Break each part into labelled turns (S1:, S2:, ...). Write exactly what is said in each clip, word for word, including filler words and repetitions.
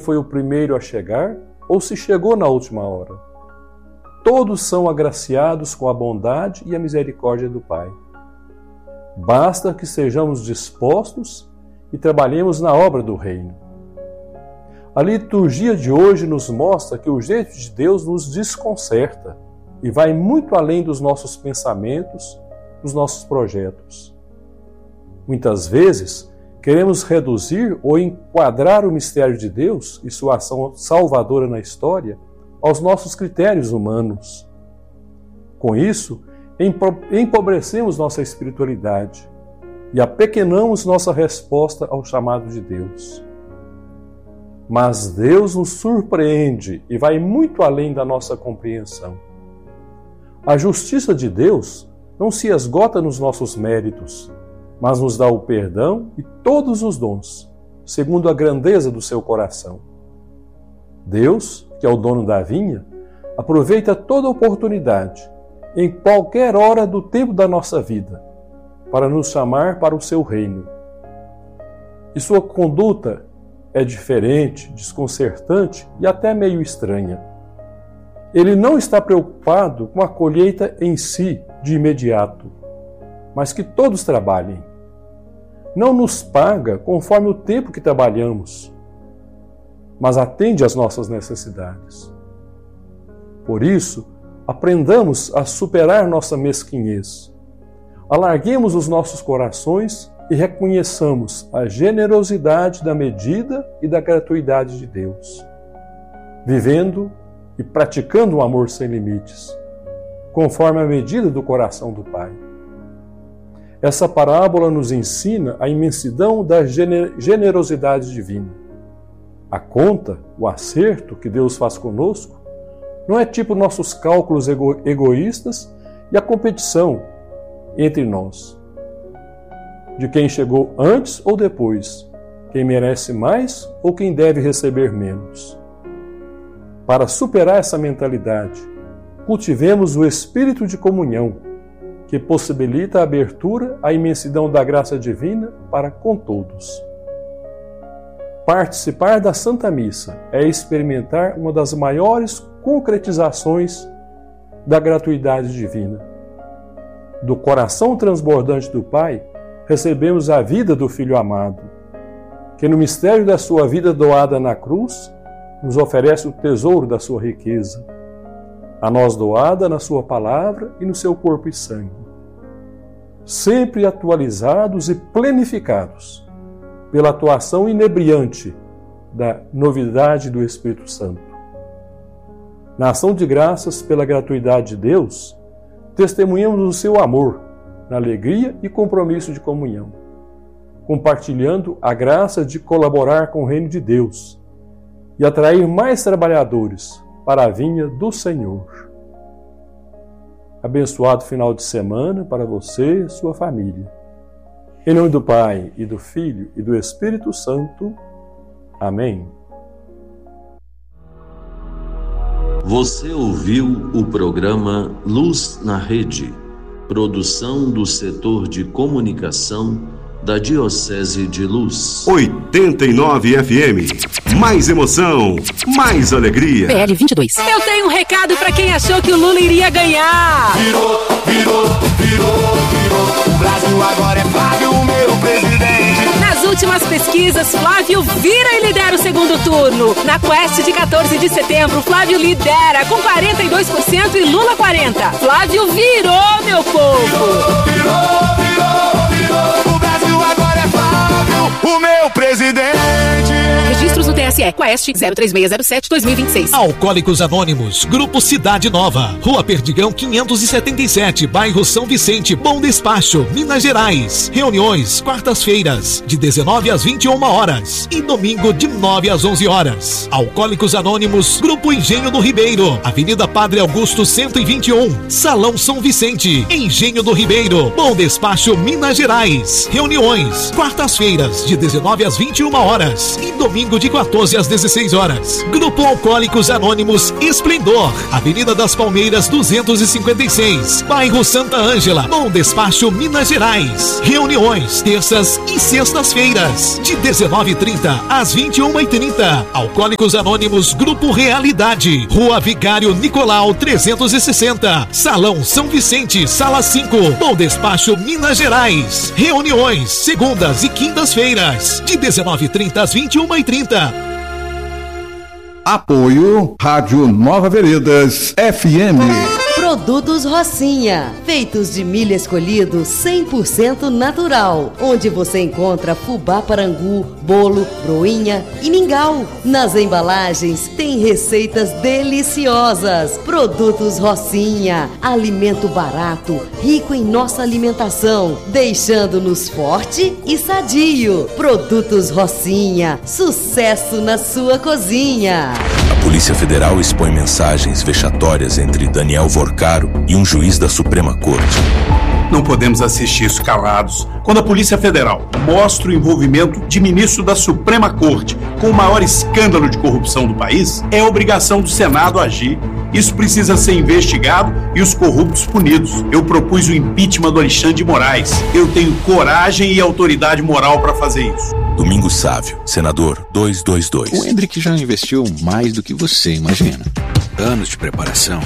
S1: foi o primeiro a chegar ou se chegou na última hora. Todos são agraciados com a bondade e a misericórdia do Pai. Basta que sejamos dispostos e trabalhemos na obra do Reino. A liturgia de hoje nos mostra que o jeito de Deus nos desconcerta e vai muito além dos nossos pensamentos, dos nossos projetos. Muitas vezes, queremos reduzir ou enquadrar o mistério de Deus e sua ação salvadora na história aos nossos critérios humanos. Com isso, empobrecemos nossa espiritualidade e apequenamos nossa resposta ao chamado de Deus. Mas Deus nos surpreende e vai muito além da nossa compreensão. A justiça de Deus não se esgota nos nossos méritos, mas nos dá o perdão e todos os dons, segundo a grandeza do seu coração. Deus, que é o dono da vinha, aproveita toda oportunidade, em qualquer hora do tempo da nossa vida, para nos chamar para o seu reino. E sua conduta é diferente, desconcertante e até meio estranha. Ele não está preocupado com a colheita em si de imediato, mas que todos trabalhem. Não nos paga conforme o tempo que trabalhamos, mas atende às nossas necessidades. Por isso, aprendamos a superar nossa mesquinhez. Alarguemos os nossos corações e reconheçamos a generosidade da medida e da gratuidade de Deus, vivendo e praticando um amor sem limites, conforme a medida do coração do Pai. Essa parábola nos ensina a imensidão da generosidade divina. A conta, o acerto que Deus faz conosco, não é tipo nossos cálculos ego- egoístas e a competição entre nós, de quem chegou antes ou depois, quem merece mais ou quem deve receber menos. Para superar essa mentalidade, cultivemos o espírito de comunhão, que possibilita a abertura à imensidão da graça divina para com todos. Participar da Santa Missa é experimentar uma das maiores concretizações da gratuidade divina. Do coração transbordante do Pai, recebemos a vida do Filho amado, que no mistério da sua vida doada na cruz, nos oferece o tesouro da sua riqueza, a nós doada na sua palavra e no seu corpo e sangue, sempre atualizados e plenificados pela atuação inebriante da novidade do Espírito Santo. Na ação de graças pela gratuidade de Deus, testemunhamos o seu amor, na alegria e compromisso de comunhão, compartilhando a graça de colaborar com o reino de Deus e atrair mais trabalhadores para a vinha do Senhor. Abençoado final de semana para você e sua família. Em nome do Pai, e do Filho, e do Espírito Santo. Amém.
S2: Você ouviu o programa Luz na Rede, produção do setor de comunicação da Diocese de Luz.
S3: oitenta e nove F M. Mais emoção, mais alegria.
S4: P L vinte e dois.
S5: Eu tenho um recado pra quem achou que o Lula iria ganhar.
S6: Virou, virou, virou, virou. O Brasil agora é Flávio, o meu presidente.
S5: Nas últimas pesquisas, Flávio vira e lidera o segundo turno. Na Quest de quatorze de setembro, Flávio lidera com quarenta e dois por cento e Lula quarenta por cento. Flávio virou, meu povo.
S6: Virou, virou, virou. O Brasil agora é Flávio, o meu presidente.
S5: Registros no T S E. Quest zero três seis zero sete dois mil e vinte e seis.
S7: Alcoólicos Anônimos, Grupo Cidade Nova, Rua Perdigão quinhentos e setenta e sete, bairro São Vicente, Bom Despacho, Minas Gerais. Reuniões quartas-feiras, de dezenove às vinte e uma horas e domingo de nove às onze horas. Alcoólicos Anônimos, Grupo Engenho do Ribeiro, Avenida Padre Augusto cento e vinte e um, Salão São Vicente, Engenho do Ribeiro, Bom Despacho, Minas Gerais. Reuniões quartas-feiras, de dezenove às vinte e uma horas e domingo de quatorze doze às dezesseis horas. Grupo Alcoólicos Anônimos Esplendor, Avenida das Palmeiras duzentos e cinquenta e seis, bairro Santa Ângela, Bom Despacho, Minas Gerais. Reuniões terças e sextas-feiras, de dezenove e trinta às vinte e uma e trinta. Alcoólicos Anônimos Grupo Realidade, Rua Vigário Nicolau trezentos e sessenta, Salão São Vicente, Sala cinco, Bom Despacho, Minas Gerais. Reuniões segundas e quintas-feiras, de dezenove e trinta às vinte e uma e trinta.
S4: Apoio Rádio Nova Veredas F M.
S8: Produtos Rocinha, feitos de milho escolhido cem por cento natural, onde você encontra fubá parangu, bolo, broinha e mingau. Nas embalagens tem receitas deliciosas. Produtos Rocinha, alimento barato, rico em nossa alimentação, deixando-nos forte e sadio. Produtos Rocinha, sucesso na sua cozinha.
S9: A Polícia Federal expõe mensagens vexatórias entre Daniel Vorcaro e um juiz da Suprema Corte.
S10: Não podemos assistir isso calados. Quando a Polícia Federal mostra o envolvimento de ministro da Suprema Corte com o maior escândalo de corrupção do país, é obrigação do Senado agir. Isso precisa ser investigado e os corruptos punidos. Eu propus o impeachment do Alexandre de Moraes. Eu tenho coragem e autoridade moral para fazer isso.
S9: Domingos Sávio, senador duzentos e vinte e dois.
S11: O Hendrick já investiu mais do que você imagina. Anos de preparação,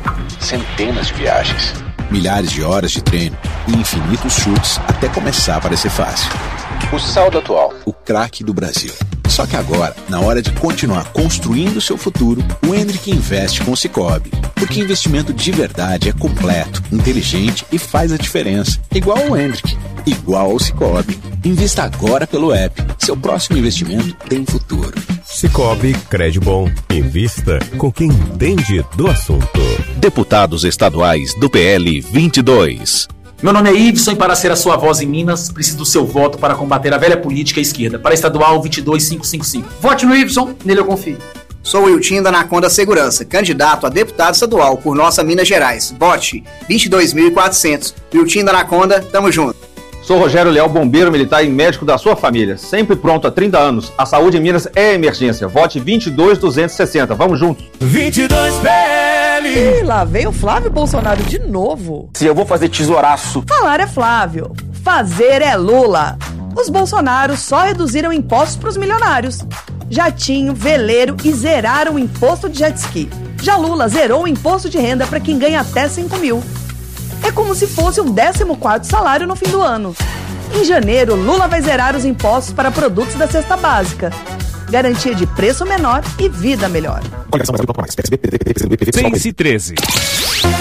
S11: centenas de viagens, milhares de horas de treino e infinitos chutes até começar a parecer fácil. O saldo atual, o craque do Brasil. Só que agora, na hora de continuar construindo seu futuro, o Hendrick investe com o Sicoob. Porque investimento de verdade é completo, inteligente e faz a diferença. Igual ao Hendrick, igual ao Sicoob. Invista agora pelo app. Seu próximo investimento tem futuro.
S12: Sicoob, crédito bom. Invista com quem entende do assunto.
S13: Deputados estaduais do P L vinte e dois.
S14: Meu nome é Iveson e para ser a sua voz em Minas, preciso do seu voto para combater a velha política à esquerda. Para estadual vinte e dois mil quinhentos e cinquenta e cinco. Vote no Iveson, nele eu confio.
S15: Sou o Wilton da Anaconda Segurança, candidato a deputado estadual por nossa Minas Gerais. Vote vinte e dois mil e quatrocentos. Wilton da Anaconda, tamo junto.
S16: Sou Rogério Leal, bombeiro militar e médico da sua família. Sempre pronto há trinta anos. A saúde em Minas é emergência. Vote vinte e dois mil duzentos e sessenta. Vamos juntos.
S6: vinte e dois P L.
S17: Ih, lá veio o Flávio Bolsonaro de novo.
S16: Se eu vou fazer tesouraço.
S17: Falar é Flávio. Fazer é Lula. Os Bolsonaros só reduziram impostos para os milionários. Jatinho, veleiro e zeraram o imposto de jet ski. Já Lula zerou o imposto de renda para quem ganha até cinco mil. É como se fosse um décimo quarto salário no fim do ano. Em janeiro, Lula vai zerar os impostos para produtos da cesta básica. Garantia de preço menor e vida melhor.
S12: Pense treze.